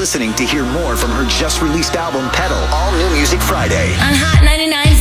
listening to hear more from her just released album, Pedal. All new music Friday. On Hot 99.